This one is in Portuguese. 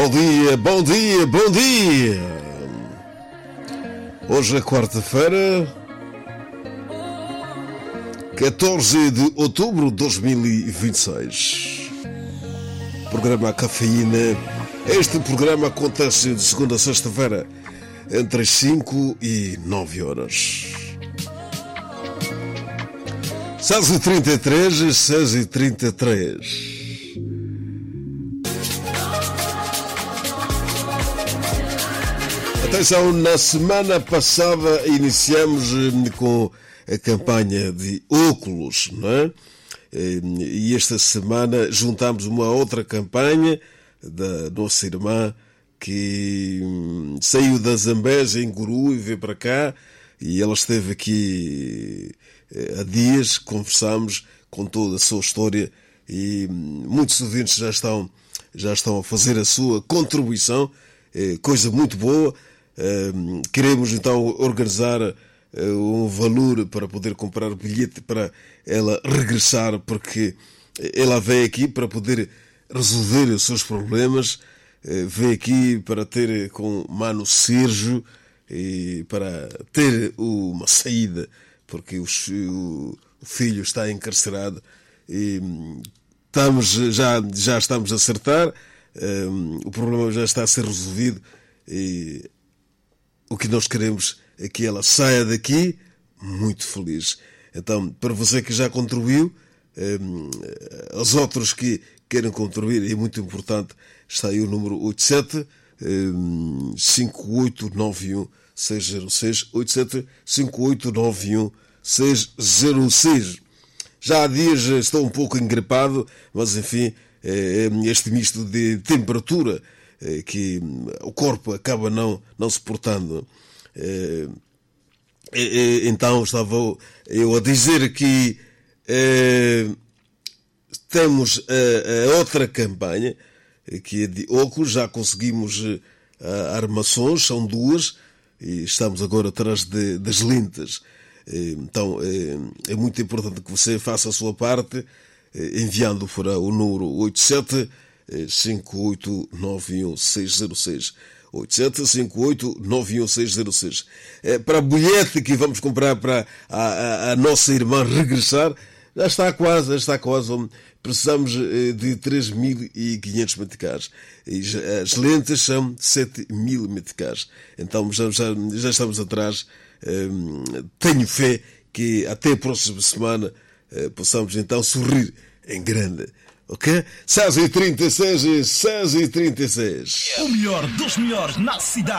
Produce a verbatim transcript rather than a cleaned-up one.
Bom dia, bom dia, bom dia! Hoje é quarta-feira, catorze de outubro de dois mil e vinte e seis. Programa Cafeína. Este programa acontece de segunda a sexta-feira, entre as cinco e nove horas. seis e trinta e três, seis e trinta e três. Atenção, na semana passada iniciamos com a campanha de óculos, não é? E esta semana juntamos uma outra campanha da nossa irmã que saiu da Zambésia, em Guru, e veio para cá, e ela esteve aqui há dias, conversámos com toda a sua história, e muitos ouvintes já estão, já estão a fazer a sua contribuição, coisa muito boa. Uh, queremos então organizar uh, um valor para poder comprar bilhete para ela regressar, porque ela veio aqui para poder resolver os seus problemas, uh, veio aqui para ter com Mano Sérgio e para ter uma saída, porque o, o, o filho está encarcerado e estamos, já, já estamos a acertar, uh, o problema já está a ser resolvido e o que nós queremos é que ela saia daqui muito feliz. Então, para você que já contribuiu, eh, aos outros que querem contribuir, é muito importante, está aí o número oito sete cinco oito nove um seis zero seis, oito sete cinco oito nove um seis zero seis. Já há dias estou um pouco engripado, mas enfim, eh, este misto de temperatura que o corpo acaba não, não suportando. Então estava eu a dizer que temos a outra campanha, que é de óculos, já conseguimos armações, são duas, e estamos agora atrás de, das lentes. Então é muito importante que você faça a sua parte, enviando para o número oito sete cinco oito nove um seis zero seis, oito sete cinco oito nove um seis zero seis. É, para a bilhete que vamos comprar para a, a, a nossa irmã regressar, já está quase, já está quase. Precisamos de três mil e quinhentos meticais. E as lentes são sete mil meticais. Então já, já, já estamos atrás. Tenho fé que até a próxima semana possamos então sorrir em grande. Ok? seis e trinta e seis, seis e trinta e seis. O melhor dos melhores na cidade.